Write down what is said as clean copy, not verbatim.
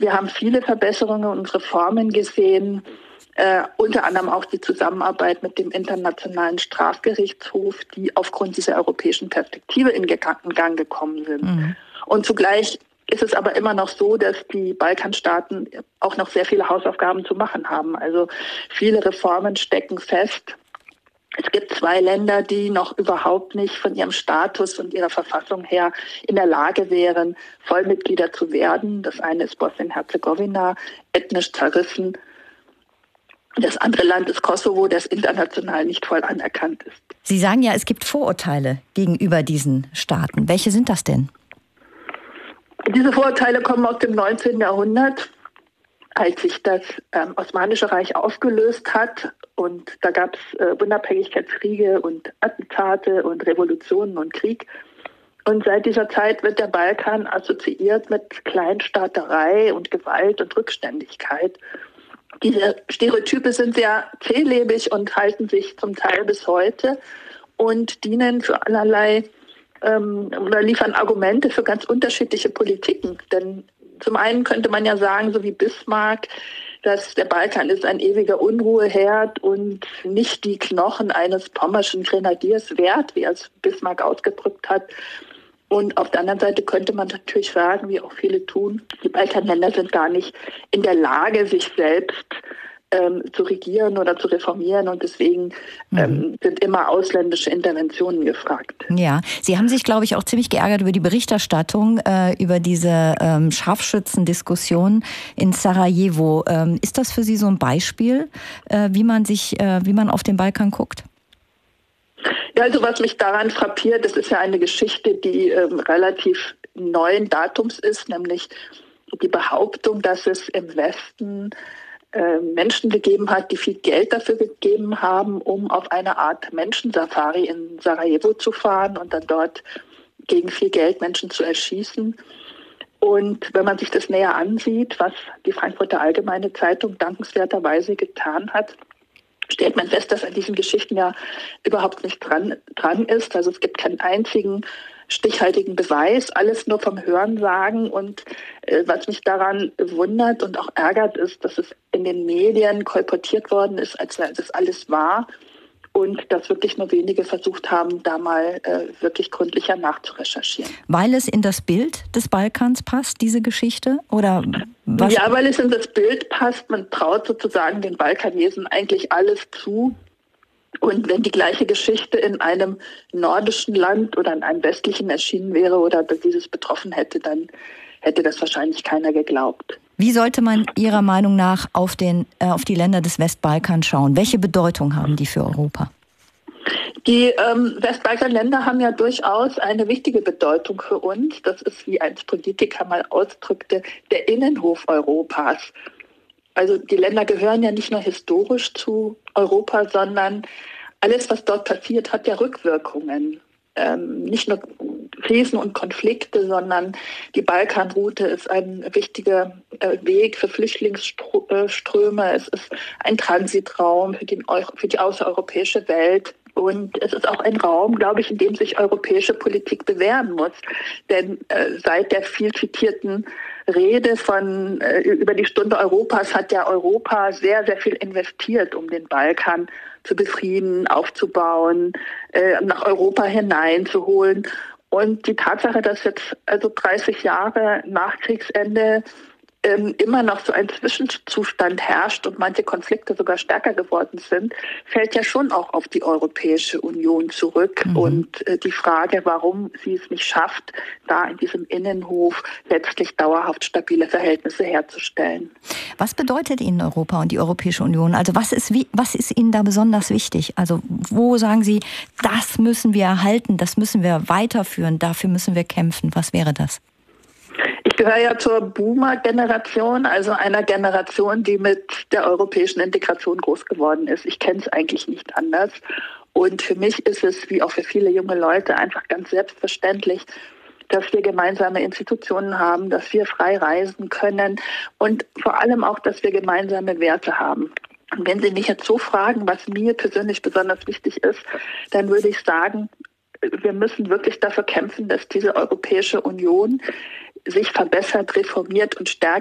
Wir haben viele Verbesserungen und Reformen gesehen, unter anderem auch die Zusammenarbeit mit dem Internationalen Strafgerichtshof, die aufgrund dieser europäischen Perspektive in Gang gekommen sind. Mhm. Und zugleich ist es aber immer noch so, dass die Balkanstaaten auch noch sehr viele Hausaufgaben zu machen haben. Also viele Reformen stecken fest. Es gibt 2 Länder, die noch überhaupt nicht von ihrem Status und ihrer Verfassung her in der Lage wären, Vollmitglieder zu werden. Das eine ist Bosnien-Herzegowina, ethnisch zerrissen. Das andere Land ist Kosovo, das international nicht voll anerkannt ist. Sie sagen ja, es gibt Vorurteile gegenüber diesen Staaten. Welche sind das denn? Diese Vorurteile kommen aus dem 19. Jahrhundert, als sich das Osmanische Reich aufgelöst hat. Und da gab es Unabhängigkeitskriege und Attentate und Revolutionen und Krieg. Und seit dieser Zeit wird der Balkan assoziiert mit Kleinstaaterei und Gewalt und Rückständigkeit. Diese Stereotype sind sehr zählebig und halten sich zum Teil bis heute und dienen für allerlei oder liefern Argumente für ganz unterschiedliche Politiken. Denn zum einen könnte man ja sagen, so wie Bismarck, dass der Balkan ist ein ewiger Unruheherd und nicht die Knochen eines pommerschen Grenadiers wert, wie es Bismarck ausgedrückt hat. Und auf der anderen Seite könnte man natürlich sagen, wie auch viele tun, die Balkanländer sind gar nicht in der Lage, sich selbst zu regieren oder zu reformieren und deswegen sind immer ausländische Interventionen gefragt. Ja, Sie haben sich, glaube ich, auch ziemlich geärgert über die Berichterstattung, über diese Scharfschützendiskussion in Sarajevo. Ist das für Sie so ein Beispiel, wie man auf den Balkan guckt? Ja, also was mich daran frappiert, das ist ja eine Geschichte, die relativ neuen Datums ist, nämlich die Behauptung, dass es im Westen Menschen gegeben hat, die viel Geld dafür gegeben haben, um auf eine Art Menschensafari in Sarajevo zu fahren und dann dort gegen viel Geld Menschen zu erschießen. Und wenn man sich das näher ansieht, was die Frankfurter Allgemeine Zeitung dankenswerterweise getan hat, stellt man fest, dass an diesen Geschichten ja überhaupt nicht dran ist. Also es gibt keinen einzigen stichhaltigen Beweis, alles nur vom Hörensagen. Und was mich daran wundert und auch ärgert, ist, dass es in den Medien kolportiert worden ist, als sei das alles wahr. Und dass wirklich nur wenige versucht haben, da mal wirklich gründlicher nachzurecherchieren. Weil es in das Bild des Balkans passt, diese Geschichte? Oder was? Ja, weil es in das Bild passt. Man traut sozusagen den Balkanesen eigentlich alles zu. Und wenn die gleiche Geschichte in einem nordischen Land oder in einem westlichen erschienen wäre oder dieses betroffen hätte, dann hätte das wahrscheinlich keiner geglaubt. Wie sollte man Ihrer Meinung nach auf die Länder des Westbalkans schauen? Welche Bedeutung haben die für Europa? Die Westbalkanländer haben ja durchaus eine wichtige Bedeutung für uns. Das ist, wie ein Politiker mal ausdrückte, der Innenhof Europas. Also die Länder gehören ja nicht nur historisch zu Europa, sondern alles, was dort passiert, hat ja Rückwirkungen. Nicht nur Krisen und Konflikte, sondern die Balkanroute ist ein wichtiger Weg für Flüchtlingsströme. Es ist ein Transitraum für die außereuropäische Welt. Und es ist auch ein Raum, glaube ich, in dem sich europäische Politik bewähren muss. Denn seit der viel zitierten Rede über die Stunde Europas hat ja Europa sehr, sehr viel investiert, um den Balkan zu befrieden, aufzubauen, nach Europa hineinzuholen. Und die Tatsache, dass jetzt also 30 Jahre nach Kriegsende immer noch so ein Zwischenzustand herrscht und manche Konflikte sogar stärker geworden sind, fällt ja schon auch auf die Europäische Union zurück. Und die Frage, warum sie es nicht schafft, da in diesem Innenhof letztlich dauerhaft stabile Verhältnisse herzustellen. Was bedeutet Ihnen Europa und die Europäische Union? Also was ist Ihnen da besonders wichtig? Also wo sagen Sie, das müssen wir erhalten, das müssen wir weiterführen, dafür müssen wir kämpfen? Was wäre das? Ich gehöre ja zur Boomer-Generation, also einer Generation, die mit der europäischen Integration groß geworden ist. Ich kenne es eigentlich nicht anders. Und für mich ist es, wie auch für viele junge Leute, einfach ganz selbstverständlich, dass wir gemeinsame Institutionen haben, dass wir frei reisen können und vor allem auch, dass wir gemeinsame Werte haben. Und wenn Sie mich jetzt so fragen, was mir persönlich besonders wichtig ist, dann würde ich sagen, wir müssen wirklich dafür kämpfen, dass diese Europäische Union sich verbessert, reformiert und stärkt.